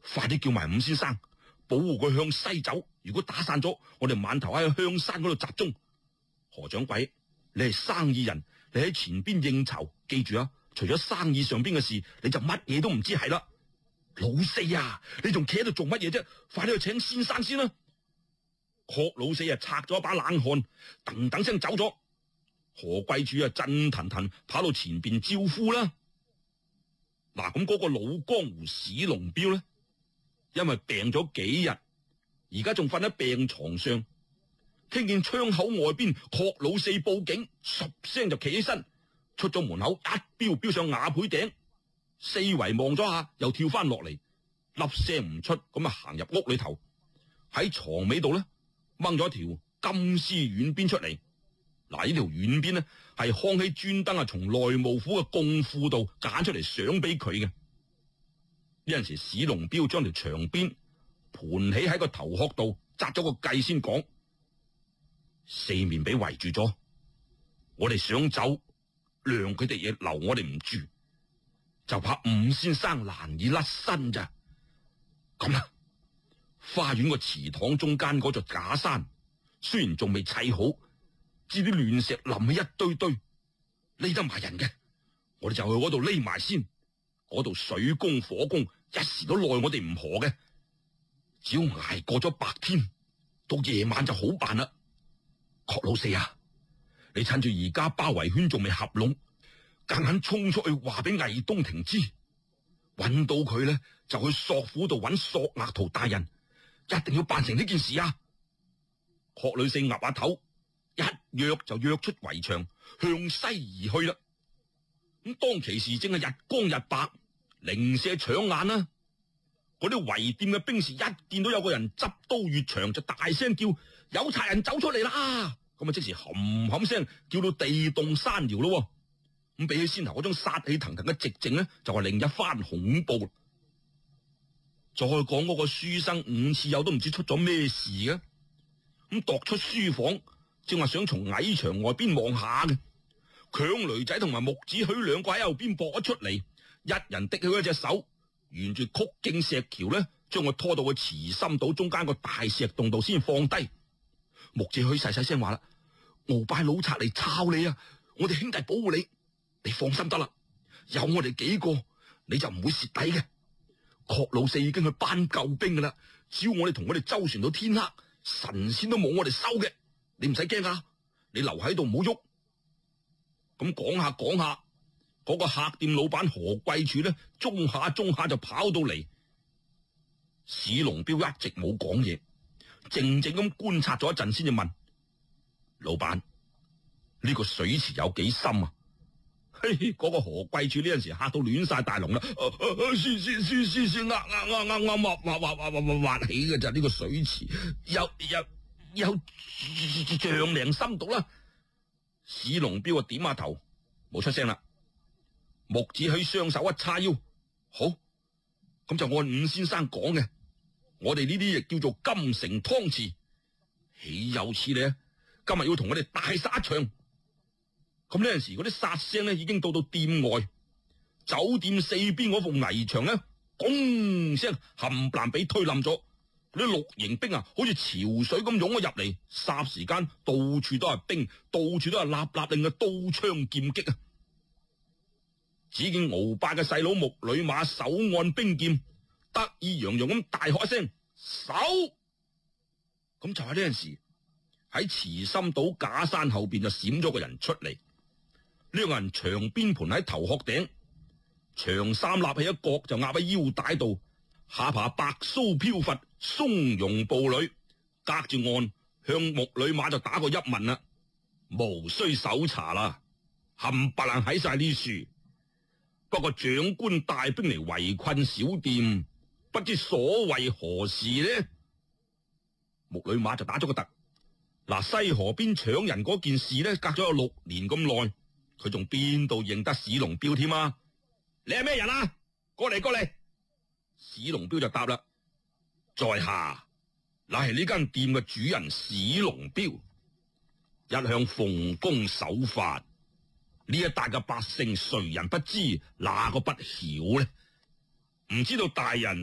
快啲叫埋伍先生，保護佢向西走。如果打散咗，我哋晚頭喺香山嗰度集中。何掌櫃，你係生意人，你喺前邊應酬，記住啊！除咗生意上邊嘅事，你就乜嘢都唔知係啦。老四啊，你仲企喺度做乜嘢啫？快啲去請先生先啦！霍老四啊，擦咗一把冷汗，噔噔聲走咗。何貴柱啊，震騰騰跑到前邊招呼啦。嗱，咁嗰個老江湖史龍標咧，因為病咗幾日，而家仲瞓喺病床上，聽見窗口外邊霍老四報警，十聲就企起身，出咗門口，一飆飆上瓦倍頂，四圍望咗下，又跳翻落嚟，粒聲唔出，咁啊行入屋裏頭，喺床尾度咧掹咗一條金絲軟鞭出嚟。嗱，呢條軟鞭呢係康熙專登從內務府嘅供庫度揀出嚟賞俾佢嘅。呢陣時史龍標將條長鞭盤起喺個頭殼度，紮咗個髻先講：四面俾圍住咗，我哋想走，讓佢哋嘢留我哋唔住，就怕伍先生難以甩身咋。咁啦，花園個祠堂中間嗰座假山，雖然仲未砌好，知啲亂石冧起一堆堆，匿得埋人嘅，我哋就去嗰度匿埋先。嗰度水攻火攻，一時都奈我哋唔何嘅。只要挨過咗白天，到夜晚就好辦啦。霍老四啊，你趁住而家包圍圈仲未合攏，夾硬衝出去話俾魏東庭知，揾到佢咧就去索府度揾索額圖大人，一定要辦成呢件事啊！霍女四岌下頭，一躍就躍出圍牆，向西而去啦。咁當其時正係日光日白，零舍搶眼啦。嗰啲圍店嘅兵士一見到有個人執刀越牆，就大聲叫：有賊人走出嚟啦！咁啊，即時冚冚聲叫到地動山搖咯。咁比起先頭嗰種殺氣騰騰嘅寂靜咧，就係另一番恐怖。再講嗰個書生伍次友都唔知出咗咩事嘅，咁踱出書房，正話想從矮牆外邊望下嘅，強雷仔同埋木子許兩個喺後邊搏咗出嚟，一人滴起一隻手，沿住曲徑石橋咧，將我拖到去慈心島中間個大石洞度先放低。木子許細細聲話啦：鰲拜老賊嚟抄你啊！我哋兄弟保護你，你放心得啦，有我哋幾個，你就唔會蝕底嘅。霍老四已經去搬救兵噶啦，只要我哋同我哋周旋到天黑，神仙都冇我哋收嘅，你唔使驚啊！你留喺度唔好喐。咁講下講下，嗰個客店老闆何貴柱咧，中下就跑到嚟。史龍標一直冇講嘢，靜靜咁觀察咗一陣，先至問老闆：呢個水池有幾深啊？嘿，嗰個何貴柱呢陣時嚇到亂晒大龍啦！先挖起嘅就呢個水池有丈零深度啦。史龍標啊點下頭，冇出聲啦。木子許雙手一叉腰，好，咁就按伍先生講嘅，我哋呢啲亦叫做金城湯池，豈有此理啊！今日要同我哋大殺一場。咁呢陣時嗰啲殺聲咧已經到店外，酒店四邊嗰副危牆咧，咣聲冚唪唥俾推冧咗。嗰啲綠營兵啊，好似潮水咁湧咗入嚟，霎時間到處都係兵，到處都係立令嘅刀槍劍戟啊！只見鰲拜嘅細佬木女馬手按兵劍，得意洋洋咁大喝一聲手。咁就喺呢陣時，喺慈心島假山後邊就閃咗個人出嚟。呢個人長鞭盤喺頭殼頂，長衫立起一角就壓喺腰帶度，下巴白鬚飄忽，松容步履，隔住岸向木女馬就打過一問啦，無需搜查啦，冚唪唥喺晒呢樹。不過長官帶兵嚟圍困小店，不知所為何事呢？木女馬就打咗個突。嗱，西河邊搶人嗰件事呢，隔咗有6年咁耐，佢仲邊度認得史龍標添啊？你係咩人啊？過嚟過嚟！史龍標就答啦：在下乃係呢間店嘅主人史龍標，一向奉公守法，呢一帶嘅百姓誰人不知，哪個不曉呢？唔知道大人